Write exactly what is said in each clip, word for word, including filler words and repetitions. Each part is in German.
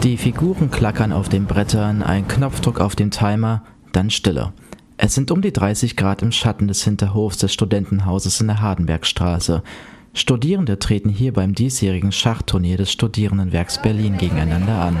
Die Figuren klackern auf den Brettern, ein Knopfdruck auf dem Timer, dann Stille. Es sind um die dreißig Grad im Schatten des Hinterhofs des Studentenhauses in der Hardenbergstraße. Studierende treten hier beim diesjährigen Schachturnier des Studierendenwerks Berlin gegeneinander an.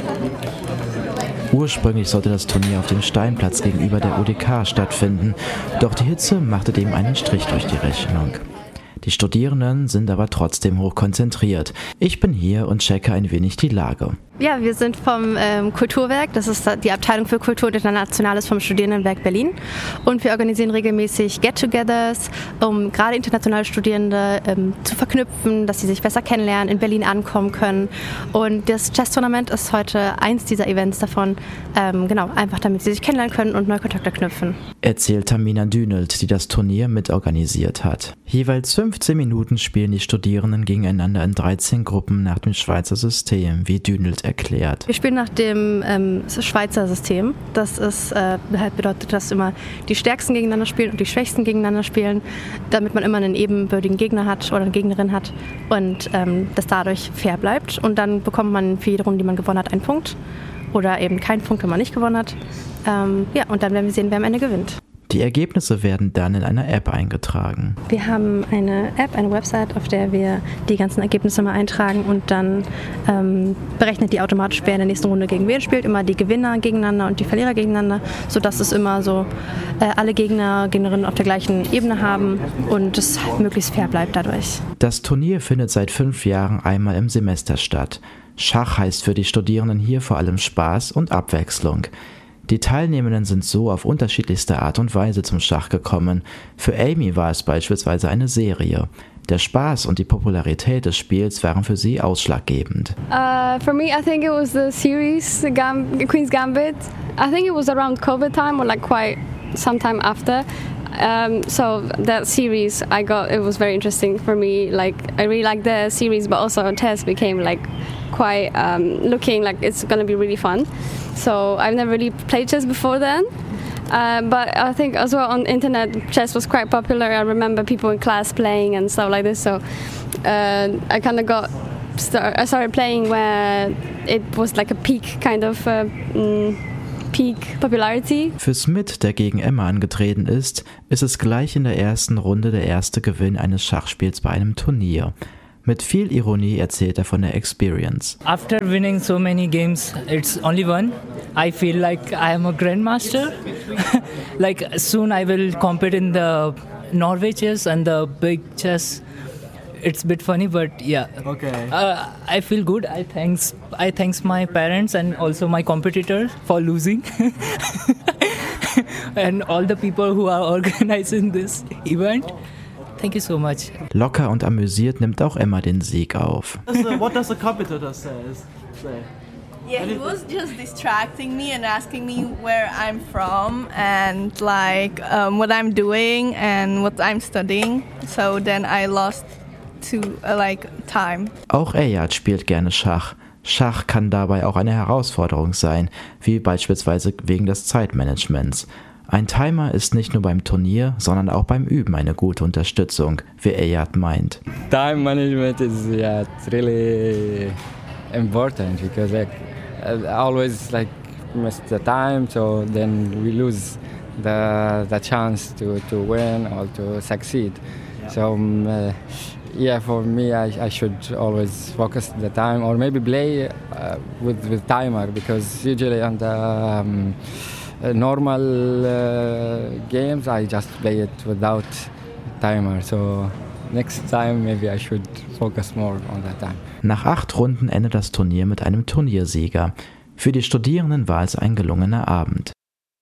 Ursprünglich sollte das Turnier auf dem Steinplatz gegenüber der U D K stattfinden, doch die Hitze machte dem einen Strich durch die Rechnung. Die Studierenden sind aber trotzdem hochkonzentriert. Ich bin hier und checke ein wenig die Lage. Ja, wir sind vom ähm, Kulturwerk, das ist die Abteilung für Kultur und Internationales vom Studierendenwerk Berlin. Und wir organisieren regelmäßig Get-togethers, um gerade internationale Studierende ähm, zu verknüpfen, dass sie sich besser kennenlernen, in Berlin ankommen können. Und das Chess-Tournament ist heute eins dieser Events davon, ähm, genau, einfach damit sie sich kennenlernen können und neue Kontakte knüpfen. Erzählt Tamina Dünelt, die das Turnier mitorganisiert hat. Jeweils fünfzehn Minuten spielen die Studierenden gegeneinander in dreizehn Gruppen nach dem Schweizer System, wie Dünelt erklärt. Wir spielen nach dem ähm, Schweizer System. Das ist, äh, halt bedeutet, dass immer die Stärksten gegeneinander spielen und die Schwächsten gegeneinander spielen, damit man immer einen ebenbürtigen Gegner hat oder eine Gegnerin hat und ähm, das dadurch fair bleibt. Und dann bekommt man für jede Runde, die man gewonnen hat, einen Punkt oder eben keinen Punkt, wenn man nicht gewonnen hat. Ähm, ja, und dann werden wir sehen, wer am Ende gewinnt. Die Ergebnisse werden dann in einer App eingetragen. Wir haben eine App, eine Website, auf der wir die ganzen Ergebnisse mal eintragen und dann ähm, berechnet die automatisch, wer in der nächsten Runde gegen wen spielt. Immer die Gewinner gegeneinander und die Verlierer gegeneinander, sodass es immer so äh, alle Gegner, Gegnerinnen auf der gleichen Ebene haben und es möglichst fair bleibt dadurch. Das Turnier findet seit fünf Jahren einmal im Semester statt. Schach heißt für die Studierenden hier vor allem Spaß und Abwechslung. Die Teilnehmenden sind so auf unterschiedlichste Art und Weise zum Schach gekommen. Für Amy war es beispielsweise eine Serie. Der Spaß und die Popularität des Spiels waren für sie ausschlaggebend. Uh, for me, I think it was the series, the Gam- Queen's Gambit. I think it was around COVID time or like quite some time after. Um, so that series I got, it was very interesting for me. Like I really liked the series, but also chess became like quite um, looking like it's gonna be really fun. So I've never really played chess before then. Uh, but I think as well on internet chess was quite popular. I remember people in class playing and stuff like this. So uh, I kind of got start, I started playing where it was like a peak kind of uh, mm, Peak Popularity. Für Smith, der gegen Emma angetreten ist, ist es gleich in der ersten Runde der erste Gewinn eines Schachspiels bei einem Turnier. Mit viel Ironie erzählt er von der Experience. After winning so many games, it's only one. I feel like I am a grandmaster. Like soon I will compete in the Norway chess and the big chess. It's a bit funny, but yeah. Okay. Uh, I feel good. I thanks I thanks my parents and also my competitor for losing, and all the people who are organizing this event. Thank you so much. Locker und amüsiert nimmt auch Emma den Sieg auf. What does the competitor say? Yeah, he was just distracting me and asking me where I'm from and like um, what I'm doing and what I'm studying. So then I lost to uh, like time. Auch Ayat spielt gerne Schach. Schach kann dabei auch eine Herausforderung sein, wie beispielsweise wegen des Zeitmanagements. Ein Timer ist nicht nur beim Turnier, sondern auch beim Üben eine gute Unterstützung, wie Ayat meint. Time management is yeah, it's really important because like I always like miss the time, so then we lose the the chance to to win or to succeed. Yeah. So um, uh, yeah, for me, I I should always focus the time or maybe play uh, with with timer because usually on the um, Uh, normal uh, games I just play it without timer, so next time maybe I should focus more on that time. Nach acht Runden endet das Turnier mit einem Turniersieger. Für die Studierenden war es ein gelungener Abend.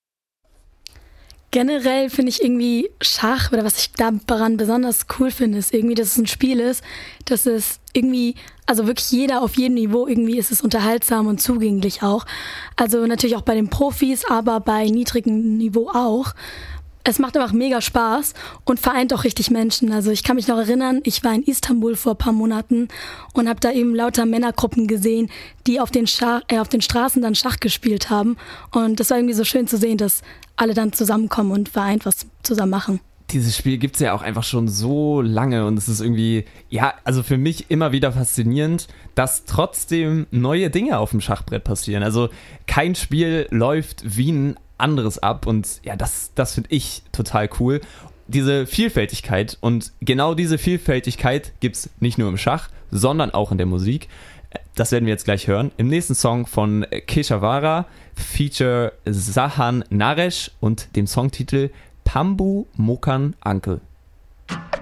Generell finde ich irgendwie Schach, oder was ich daran besonders cool finde, ist irgendwie, dass es ein Spiel ist, dass es irgendwie, also wirklich jeder auf jedem Niveau, irgendwie ist es unterhaltsam und zugänglich auch. Also natürlich auch bei den Profis, aber bei niedrigem Niveau auch. Es macht einfach mega Spaß und vereint auch richtig Menschen. Also ich kann mich noch erinnern, ich war in Istanbul vor ein paar Monaten und habe da eben lauter Männergruppen gesehen, die auf den, Schach, äh, auf den Straßen dann Schach gespielt haben. Und das war irgendwie so schön zu sehen, dass alle dann zusammenkommen und vereint was zusammen machen. dieses Spiel gibt es ja auch einfach schon so lange und es ist irgendwie, ja, also für mich immer wieder faszinierend, dass trotzdem neue Dinge auf dem Schachbrett passieren. Also kein Spiel läuft wie ein anderes ab und ja, das, das finde ich total cool. Diese Vielfältigkeit und genau diese Vielfältigkeit gibt es nicht nur im Schach, sondern auch in der Musik. Das werden wir jetzt gleich hören. Im nächsten Song von Keshavara, Feature Sahan Naresh und dem Songtitel Pambu Mokan Uncle.